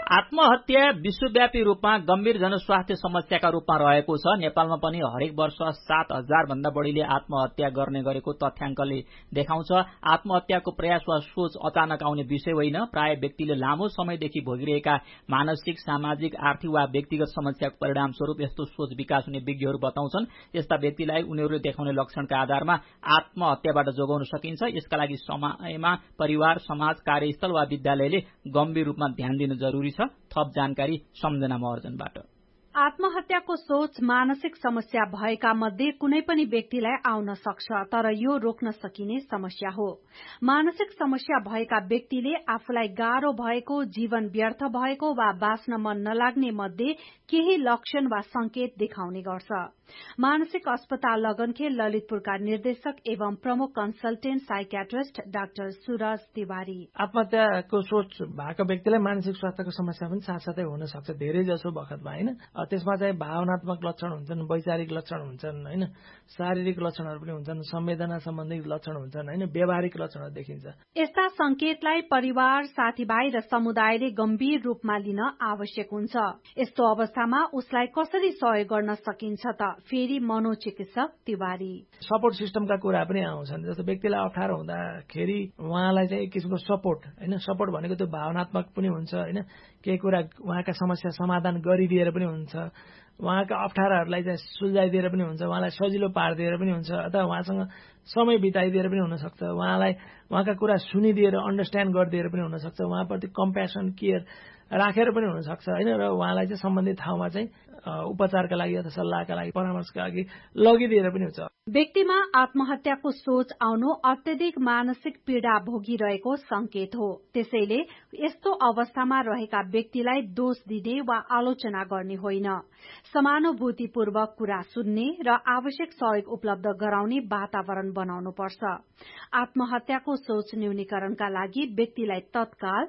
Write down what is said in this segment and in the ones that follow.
आत्महत्या विश्वव्यापी रूपमा गम्भीर जनस्वास्थ्य समस्याका रूपमा रहेको छ। नेपालमा पनि हरेक वर्ष 7,000 भन्दा बढीले आत्महत्या गर्ने गरेको तथ्याङ्कले देखाउँछ। आत्महत्याको प्रयास वा सोच अचानक आउने विषय होइन। प्राय व्यक्तिले लामो समयदेखि भोगिरहेका मानसिक, सामाजिक, आर्थिक वा व्यक्तिगत समस्याको परिणाम स्वरूप यस्तो सोच विकास हुने विज्ञहरू बताउँछन्। यस्ता व्यक्तिलाई उनीहरूले देखाउने लक्षणका आधारमा आत्महत्याबाट जोगाउन सकिन्छ। यसका लागि समयमा परिवार, समाज, कार्यस्थल वा विद्यालयले गम्भीर रूपमा ध्यान दिन जरुरी छ। थप जानकारी सम्झना महर्जनबाट। आत्महत्याको सोच मानसिक समस्या भएका मध्ये कुनै पनि व्यक्तिलाई आउन सक्छ, तर यो रोक्न सकिने समस्या हो। मानसिक समस्या भएका व्यक्तिले आफूलाई गाह्रो भएको, जीवन व्यर्थ भएको वा बाँच्न मन नलाग्ने मध्ये केही लक्षण वा संकेत देखाउने गर्छ। मानसिक अस्पताल लगनखेल ललितपुरका निर्देशक एवं प्रमुख consultant psychiatrist doctor Suraj Tiwari. आत्महत्याको सोच भएको व्यक्तिलाई मानसिक स्वास्थ्यको समस्या पनि साथसाथै हुन सक्छ, धेरै जसो बखतमा हैन। त्यसमा चाहिँ भावनात्मक लक्षण हुन्छन्, वैचारिक लक्षण हुन्छन् हैन, शारीरिक लक्षणहरू पनि हुन्छन्, संवेदना सम्बन्धी लक्षण हुन्छन् हैन, व्यवहारिक लक्षणहरू देखिन्छ। यस्ता संकेतलाई परिवार, साथीभाइ र समुदायले गम्भीर रूपमा लिन आवश्यक हुन्छ। यस्तो अवस्थामा उसलाई कसरी सहयोग गर्न सकिन्छ त? फेरि मनोचिकित्सक तिवारी। सपोर्ट सिस्टमका कुरा पनि आउँछन्। जस्तो व्यक्तिलाई अप्ठ्यारो हुँदाखेरि उहाँलाई चाहिँ एक किसिमको सपोर्ट हैन, सपोर्ट भनेको त्यो भावनात्मक पनि हुन्छ हैन, केही कुरा उहाँका समस्या समाधान गरिदिएर पनि हुन्छ, उहाँका अप्ठ्याराहरूलाई चाहिँ सुल्झाइदिएर पनि हुन्छ, उहाँलाई सजिलो पारिदिएर पनि हुन्छ, अथवा उहाँसँग समय बिताइदिएर पनि हुन सक्छ, उहाँलाई उहाँका कुरा सुनिदिएर अन्डरस्ट्यान्ड गरिदिएर पनि हुन सक्छ, उहाँप्रति कम्प्यासन, केयर राखेर पनि हुन सक्छ हैन, र उहाँलाई चाहिँ सम्बन्धित ठाउँमा चाहिँ उपचारका लागि अथवा सल्लाहका लागि, परामर्शका लागि लगिदिएर पनि हुन्छ। व्यक्तिमा आत्महत्याको सोच आउनु अत्यधिक मानसिक पीड़ा भोगिरहेको संकेत हो। त्यसैले यस्तो अवस्थामा रहेका व्यक्तिलाई दोष दिने वा आलोचना गर्ने होइन। समानुभूतिपूर्वक कुरा सुन्ने र आवश्यक सहयोग उपलब्ध गराउने वातावरण बनाउनुपर्छ। आत्महत्याको सोच न्यूनीकरणका लागि व्यक्तिलाई तत्काल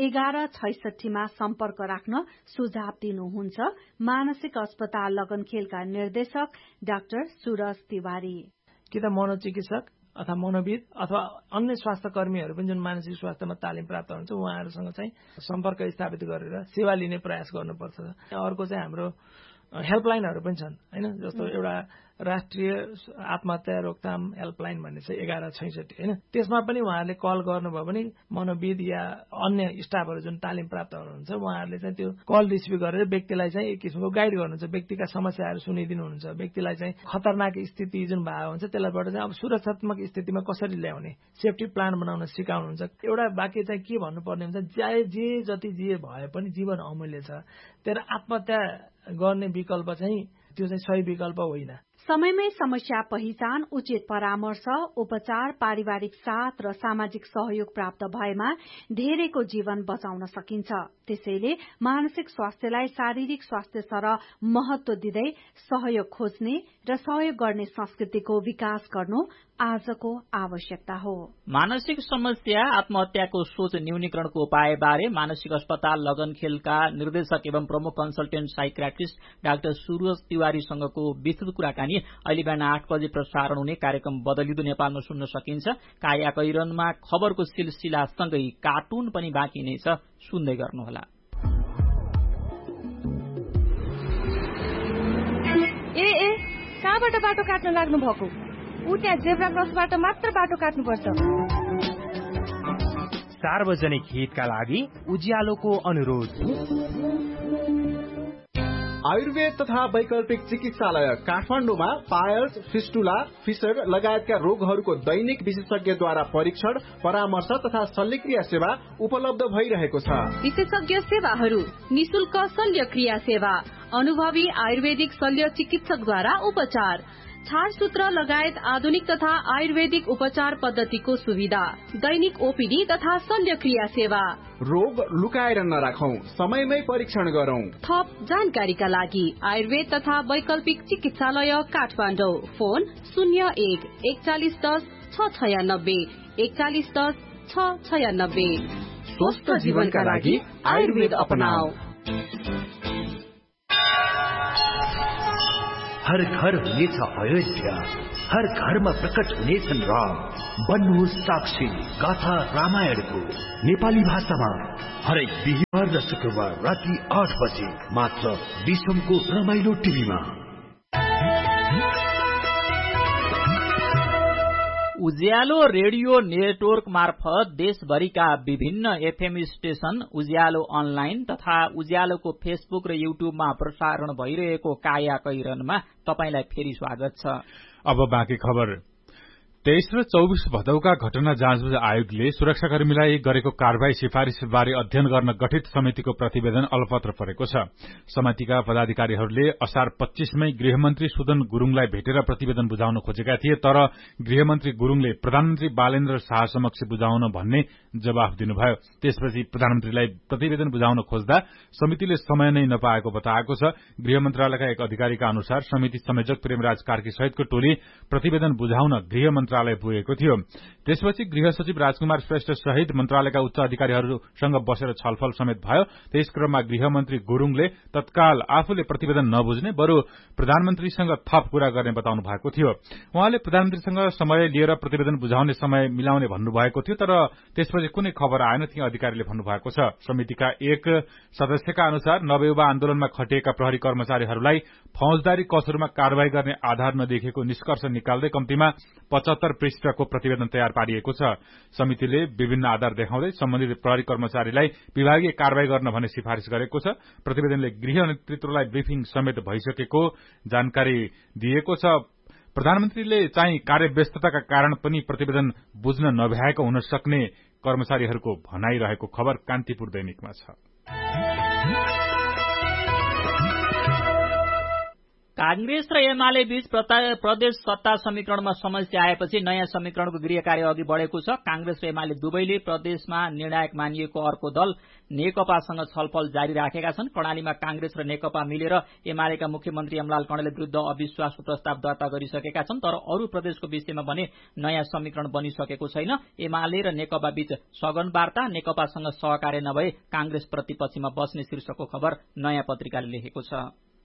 1166 मा सम्पर्क राख्न सुझाव दिनुहुन्छ मानसिक अस्पताल लगनखेलका निर्देशक डाक्टर सूरज तिवारी। कि त मनोचिकित्सक अथवा मनोविद अथवा अन्य स्वास्थ्य कर्मीहरू पनि जुन मानसिक स्वास्थ्यमा तालिम प्राप्त हुन्छ उहाँहरूसँग चाहिँ सम्पर्क स्थापित गरेर सेवा लिने प्रयास गर्नुपर्छ। अर्को चाहिँ हाम्रो हेल्पलाइनहरू पनि छन् हैन, जस्तो एउटा राष्ट्रिय आत्महत्या रोकथाम हेल्पलाइन भन्ने चाहिँ 1166 हैन, त्यसमा पनि उहाँहरूले कल गर्नुभयो भने मनोविद या अन्य स्टाफहरू जुन तालिम प्राप्त हुनुहुन्छ उहाँहरूले चाहिँ त्यो कल रिसिभ गरेर व्यक्तिलाई चाहिँ एक किसिमको गाइड गर्नुहुन्छ, व्यक्तिका समस्याहरू सुनिदिनुहुन्छ, व्यक्तिलाई चाहिँ खतरनाक स्थिति जुन भएको हुन्छ त्यसलाईबाट चाहिँ अब सुरक्षात्मक स्थितिमा कसरी ल्याउने सेफ्टी प्लान बनाउन सिकाउनुहुन्छ। एउटा वाक्य चाहिँ के भन्नुपर्ने हुन्छ, जे जति जे भए पनि जीवन अमूल्य छ, तर आत्महत्या गर्ने विकल्प चाहिँ त्यो चाहिँ सही विकल्प होइन। समयमै समस्या पहिचान, उचित परामर्श, उपचार, पारिवारिक साथ र सामाजिक सहयोग प्राप्त भएमा धेरैको जीवन बचाउन सकिन्छ। त्यसैले मानसिक स्वास्थ्यलाई शारीरिक स्वास्थ्य सरह महत्व दिँदै सहयोग खोज्ने र सहयोग गर्ने संस्कृतिको विकास गर्नु आजको आवश्यकता हो। मानसिक समस्या, आत्महत्याको सोच न्यूनीकरणको उपायबारे मानसिक अस्पताल लगनखेलका निर्देशक एवं प्रमुख कन्सल्टेन्ट साइकियाट्रिस्ट डाक्टर सूरज तिवारीसँगको विस्तृत कुराकानी अहिले बिहान 8 बजे प्रसारण हुने कार्यक्रम बदलिँदो नेपालमा सुन्न सकिन्छ। काया कैरनमा खबरको सिलसिलासँगै कार्टुन पनि बाँकी नै छ, सुन्दै गर्नुहोला। ए कहाँबाट बाटो काट्न लाग्नु भएको? उता जेब्रा क्रसबाट मात्र बाटो काट्नुपर्छ। सार्वजनिक हितका लागि उज्यालोको अनुरोध। आयुर्वेद तथा वैकल्पिक चिकित्सालय काठमाडौँमा पायल्स, फिस्टुला, फिसर लगायतका रोगहरूको दैनिक विशेषज्ञद्वारा परीक्षण, परामर्श तथा शल्यक्रिया सेवा उपलब्ध भइरहेको छ। विशेषज्ञ सेवाहरू: निशुल्क शल्यक्रिया सेवा, अनुभवी आयुर्वेदिक शल्य चिकित्सकद्वारा उपचार, छारसूत्र लगायत आधुनिक तथा आयुर्वेदिक उपचार पद्धतिको सुविधा, दैनिक ओपीडी तथा शल्यक्रिया सेवा। रोग लुकाएर नराखौं, समयमै परीक्षण गरौं। थप जानकारीका लागि आयुर्वेद तथा वैकल्पिक चिकित्सालय काठमाडौँ, फोन 01 4110 696 4110 696। स्वस्थ जीवनका लागि आयुर्वेद अपनाऊ। हर घर हुनेछ अयोध्या, हर घरमा प्रकट हुनेछन् राम। बन्नुहोस् साक्षी गाथा रामायणको नेपाली भाषामा हरेक बिहिबार र शुक्रबार राति 8 बजे मात्र विश्वको रमाइलो टिभीमा। उज्यालो रेडियो नेटवर्क मार्फत देशभरिका विभिन्न एफएम स्टेशन, उज्यालो अनलाइन तथा उज्यालोको फेसबुक र युट्युबमा प्रसारण भइरहेको काया कैरनमा तपाईलाई फेरि स्वागत छ। अब बाँकी खबर। 23 र 24 भदौका घटना जाँचबुझ आयोगले सुरक्षाकर्मीलाई गरेको कारवाही सिफारिशबारे अध्ययन गर्न गठित समितिको प्रतिवेदन अलपत्र परेको छ। समितिका पदाधिकारीहरूले असार 25 मै गृहमन्त्री सुदन गुरूङलाई भेटेर प्रतिवेदन बुझाउन खोजेका थिए, तर गृहमन्त्री गुरूङले प्रधानमन्त्री बालेन्द्र शाह समक्ष बुझाउन भन्ने जवाफ दिनुभयो। त्यसपछि प्रधानमन्त्रीलाई प्रतिवेदन बुझाउन खोज्दा समितिले समय नै नपाएको बताएको छ। गृह मन्त्रालयका एक अधिकारीका अनुसार समिति संयोजक प्रेमराज कार्की सहितको टोली प्रतिवेदन बुझाउन गृह मन्त्रालय पुगेको थियो। त्यसपछि गृह सचिव राजकुमार श्रेष्ठ सहित मन्त्रालयका उच्च अधिकारीहरूसँग बसेर छलफल समेत भयो। त्यस क्रममा गृहमन्त्री गुरूङले तत्काल आफूले प्रतिवेदन नबुझ्ने बरु प्रधानमन्त्रीसँग थप कुरा गर्ने बताउनु भएको थियो। उहाँले प्रधानमन्त्रीसँग समय लिएर प्रतिवेदन बुझाउने समय मिलाउने भन्नुभएको थियो, तर त्यसपछि कुनै खबर आएन, ती अधिकारीले भन्नुभएको छ। समितिका एक सदस्यका अनुसार नवयुवा आन्दोलनमा खटिएका प्रहरी कर्मचारीहरूलाई फौजदारी कसुरमा कारवाही गर्ने आधार नदेखिएको निष्कर्ष निकाल्दै कम्तीमा 75 पृष्ठको प्रतिवेदन तयार पारिएको छ। समितिले विभिन्न आधार देखाउँदै सम्बन्धित प्रहरी कर्मचारीलाई विभागीय कारवाही गर्न भन्ने सिफारिश गरेको छ। प्रतिवेदनले गृह नेतृत्वलाई ब्रिफिङ समेत भइसकेको जानकारी दिएको छ। प्रधानमन्त्रीले चाहिँ कार्यव्यस्तताका कारण पनि प्रतिवेदन बुझ्न नभ्याएको हुन सक्ने कर्मचारीहरूको भनाई रहेको खबर कान्तिपुर दैनिकमा छ। कांग्रेस र एमाले बीच प्रदेश सत्ता समीकरणमा समस्या आएपछि नयाँ समीकरणको गृह कार्य अघि बढ़ेको छ। कांग्रेस र एमाले दुवैले प्रदेशमा निर्णायक मानिएको अर्को दल नेकपासँग छलफल जारी राखेका छन्। कर्णालीमा कांग्रेस र नेकपा मिलेर एमालेका मुख्यमन्त्री यमलाल कणेल विरूद्ध अविश्वासको प्रस्ताव दर्ता गरिसकेका छन्, तर अरू प्रदेशको विषयमा भने नयाँ समीकरण बनिसकेको छैन। एमाले र नेकपा बीच सघन वार्ता, नेकपासँग सहकार्य नभए कांग्रेस प्रतिपक्षमा बस्ने शीर्षकको खबर नयाँ पत्रिकाले लेखेको छ।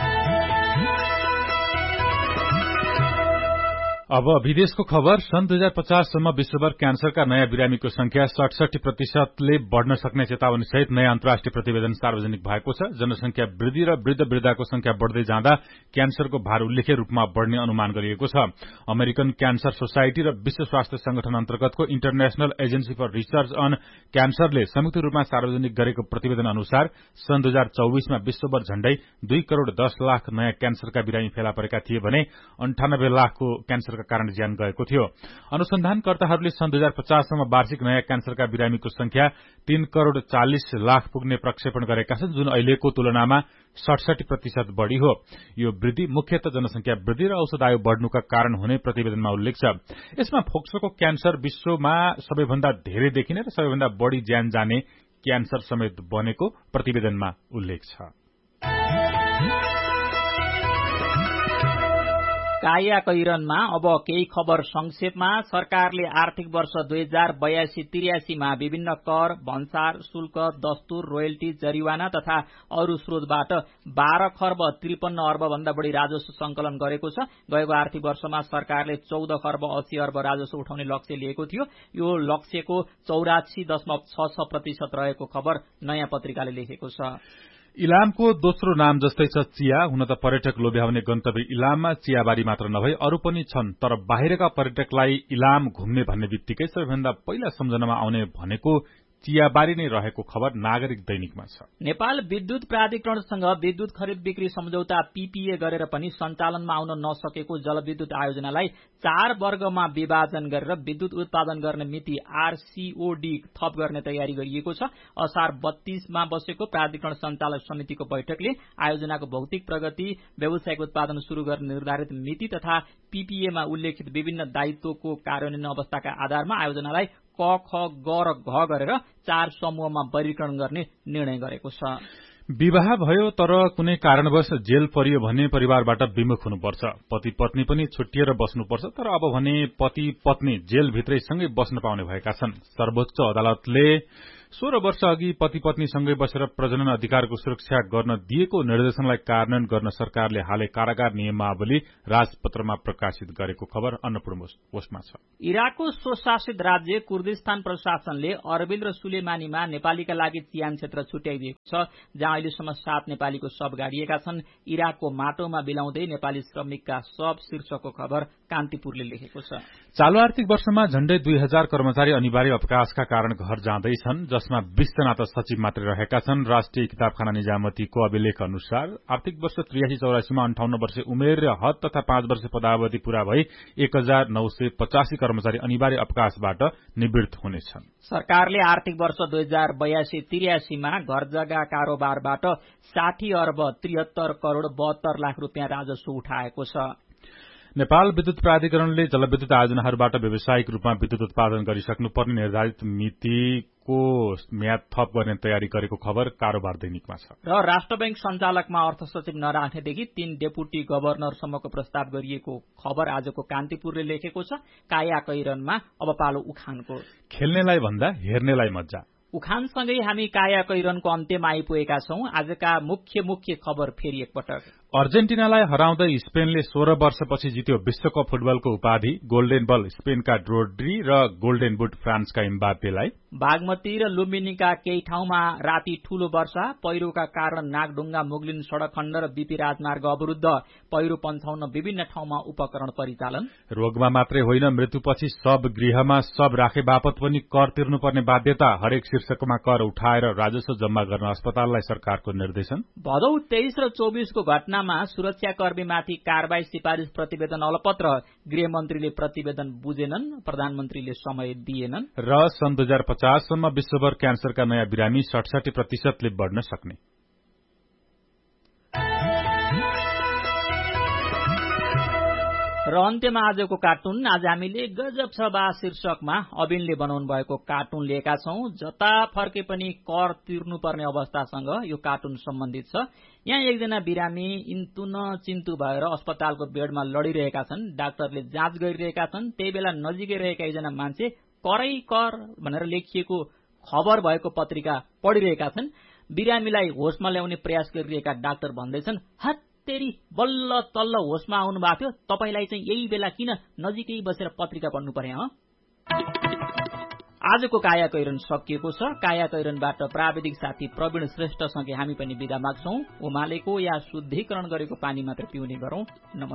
अब विदेशको खबर। सन् 2050 सम्म विश्वभर क्यान्सरका नयाँ बिरामीको संख्या 67% बढ़न सक्ने चेतावनी सहित नयाँ अन्तर्राष्ट्रिय प्रतिवेदन सार्वजनिक भएको छ। जनसंख्या वृद्धि र वृद्धको संख्या बढ़दै जाँदा क्यान्सरको भार उल्लेख्य रूपमा बढ़ने अनुमान गरिएको छ। अमेरिकन क्यान्सर सोसाइटी र विश्व स्वास्थ्य संगठन अन्तर्गतको international agency for research on क्यान्सरले संयुक्त रूपमा सार्वजनिक गरेको प्रतिवेदन अनुसार सन् 2024 मा विश्वभर झण्डै 2 करोड़ 10 लाख नयाँ क्यान्सरका बिरामी फेला परेका थिए भने 98 लाखको क्यान्सर कारण ज्यान गएको थियो। अनुसन्धानकर्ताहरूले सन् 2050 सम्म वार्षिक नयाँ क्यान्सरका बिरामीको संख्या 3 करोड़ 40 लाख पुग्ने प्रक्षेपण गरेका छन्, जुन अहिलेको तुलनामा 67% बढ़ी हो। यो वृद्धि मुख्यतः जनसंख्या वृद्धि र औषध आयु बढ़नुका कारण हुने प्रतिवेदनमा उल्लेख छ। यसमा फोक्सोको क्यान्सर विश्वमा सबैभन्दा धेरै देखिने र सबैभन्दा बढ़ी ज्यान जाने क्यान्सर समेत बनेको प्रतिवेदनमा उल्लेख छ। काया कैरनमा अब केही खबर संक्षेपमा। सरकारले आर्थिक वर्ष 2082-83 मा विभिन्न कर, भन्सार, शुल्क, दस्तुर, रोयल्टी, जरिवाना तथा अरू स्रोतबाट 12 खर्ब 53 अर्ब भन्दा बढ़ी राजस्व संकलन गरेको छ। गएको आर्थिक वर्षमा सरकारले 14 खर्ब 80 अर्ब राजस्व उठाउने लक्ष्य लिएको थियो। यो लक्ष्यको 84.66% रहेको खबर नयाँ पत्रिकाले लेखेको छ। इलामको दोस्रो नाम जस्तै छ चिया। हुन त पर्यटक लोभ्याउने गन्तव्य इलाममा चियाबारी मात्र नभई अरू पनि छन्, तर बाहिरका पर्यटकलाई इलाम घुम्ने भन्ने बित्तिकै सबैभन्दा पहिला सम्झनामा आउने भनेको चियाबारी नै रहेको खबर नागरिक दैनिकमा छ। नेपाल विद्युत प्राधिकरणसँग विद्युत खरिद बिक्री सम्झौता पीपीए गरेर पनि सञ्चालनमा आउन नसकेको जलविद्युत आयोजनालाई 4 वर्गमा विभाजन गरेर विद्युत उत्पादन गर्ने मिति आरसीओडी थप गर्ने तयारी गरिएको छ। असार 32 मा बसेको प्राधिकरण सञ्चालक समितिको बैठकले आयोजनाको भौतिक प्रगति, व्यावसायिक उत्पादन शुरू गर्ने निर्धारित मिति तथा पीपीएमा उल्लेखित विभिन्न दायित्वको कार्यान्वयन अवस्थाका आधारमा आयोजनालाई क, ख, ग र घ गरेर 4 समूहमा वर्गीकरण गर्ने निर्णय गरेको छ। विवाह भयो तर कुनै कारणवश जेल परियो भने परिवारबाट विमुख हुनुपर्छ। पति पत्नी पनि छुट्टिएर बस्नुपर्छ, तर अब भने पति पत्नी जेलभित्रै सँगै बस्न पाउने भएका छन्। सर्वोच्च अदालतले 16 वर्ष अघि पति पत्नीसँगै बसेर प्रजनन अधिकारको सुरक्षा गर्न दिएको निर्देशनलाई कार्यान्वयन गर्न सरकारले हालै कारागार नियमावली राजपत्रमा प्रकाशित गरेको खबर अन्नपूर्ण पोस्टमा छ। इराकको स्वशासित राज्य कुर्दिस्तान प्रशासनले अर्बिल र सुलेमानीमा नेपालीका लागि चियान क्षेत्र छुट्याइदिएको छ, जहाँ अहिलेसम्म 7 नेपालीको शव गाडिएका छन्। इराकको माटोमा बिलाउँदै नेपाली श्रमिकका शव शीर्षकको खबर कान्तिपुरले लेखेको छ। चालू आर्थिक वर्षमा झण्डै 2000 कर्मचारी अनिवार्य अवकाशका कारण घर जाँदैछन्, जसमा 20 जना त सचिव मात्रै रहेका छन्। राष्ट्रिय किताबखाना निजामतीको अभिलेख अनुसार आर्थिक वर्ष 83-84 मा 58 वर्ष उमेर र हद तथा 5 वर्ष पदावधि पूरा भई 1985 कर्मचारी अनिवार्य अवकाशबाट निवृत्त हुनेछन्। सरकारले आर्थिक वर्ष 2082-83 मा घर जग्गा कारोबारबाट 60 अर्ब 73 करोड़ 72 लाख रुपियाँ राजस्व उठाएको छ। नेपाल विद्युत प्राधिकरणले जलविद्युत आयोजनाहरूबाट व्यावसायिक रूपमा विद्युत उत्पादन गरिसक्नुपर्ने निर्धारित मितिको म्याद थप गर्ने तयारी गरेको खबर कारोबार दैनिकमा छ। र राष्ट्र बैंक सञ्चालकमा अर्थ सचिव नराख्नेदेखि 3 डेपुटी गभर्नरसम्मको प्रस्ताव गरिएको खबर आजको कान्तिपुरले लेखेको छ। काया कैरनमा अब पालो उखानको। खेल्नेलाई भन्दा हेर्नेलाई मज्जा। उखानसँगै हामी काया कैरनको अन्त्यमा आइपुगेका छौं। आजका मुख्य खबर फेरि एकपटक। अर्जेन्टिनालाई हराउँदै स्पेनले 16 वर्षपछि जित्यो विश्वकप फुटबलको उपाधि। गोल्डेन बल स्पेनका रोड्री र गोल्डेन बुट फ्रान्सका एम्बापेलाई। बागमती र लुम्बिनीका केही ठाउँमा राति ठूलो वर्षा, पहिरोका कारण नागढुङ्गा मुगलिन सड़क खण्ड र बीपी राजमार्ग अवरुद्ध, पहिरो पन्छाउन विभिन्न ठाउँमा उपकरण परिचालन। रोगमा मात्रै होइन मृत्युपछि सब गृहमा सब राखे बापत पनि कर तिर्नुपर्ने बाध्यता, हरेक शीर्षकमा कर उठाएर राजस्व जम्मा गर्न अस्पताललाई सरकारको निर्देशन। भदौ 23 र 24 को घटनामा सुरक्षाकर्मीमाथि कारबाही सिफारिश प्रतिवेदन अलपत्र, गृहमन्त्रीले प्रतिवेदन बुझेनन्, प्रधानमन्त्रीले समय दिएनन्। र सन् 2050 सम्म विश्वभर क्यान्सरका नयाँ बिरामी 67% बढ्न सक्ने। र अन्त्यमा आजको कार्टुन। आज हामीले गजब छ बा शीर्षकमा अबिनले बनाउनु भएको कार्टुन लिएका छौं। जता फर्के पनि कर तिर्नुपर्ने अवस्थासँग यो कार्टुन सम्बन्धित छ। यहाँ एकजना बिरामी इन्तु न चिन्तु भएर अस्पतालको बेडमा लडिरहेका छन्। डाक्टरले जाँच गरिरहेका छन्। त्यही बेला नजिकै रहेका एकजना मान्छे करै कर भनेर लेखिएको खबर भएको पत्रिका पढिरहेका छन्। बिरामीलाई होसमा ल्याउने प्रयास गरिरहेका डाक्टर भन्दैछन्, तेरी बल्ल तल्ल होसमा आउनु भएको थियो, तपाईलाई चाहिँ यही बेला किन नजिकै बसेर पत्रिका पढ्नु पर्यो? आजको काया कैरन सकिएको छ। काया कैरनबाट प्राविधिक साथी प्रवीण श्रेष्ठसँगै हामी पनि बिदा माग्छौं। उमालेको या शुद्धिकरण गरेको पानी मात्र पिउने गरौं। नमस्कार।